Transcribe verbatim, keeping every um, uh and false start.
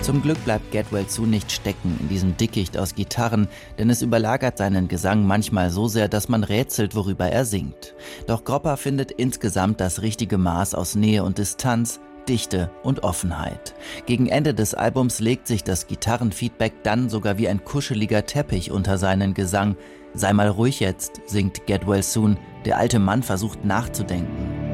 Zum Glück bleibt Get Well Soon nicht stecken in diesem Dickicht aus Gitarren, denn es überlagert seinen Gesang manchmal so sehr, dass man rätselt, worüber er singt. Doch Gropper findet insgesamt das richtige Maß aus Nähe und Distanz, Dichte und Offenheit. Gegen Ende des Albums legt sich das Gitarrenfeedback dann sogar wie ein kuscheliger Teppich unter seinen Gesang. Sei mal ruhig jetzt, singt Get Well Soon. Der alte Mann versucht nachzudenken.